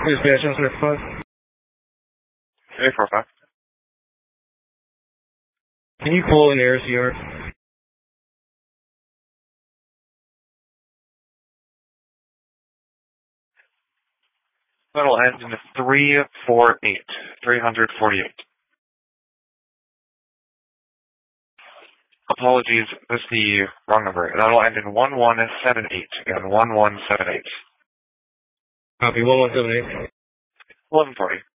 Dispatch on 5. 845. Can you pull in nearest yard? That'll end in 348. 348. Apologies, that's the wrong number. That'll end in 1178. Again, 1178. Copy, 1178. 1140.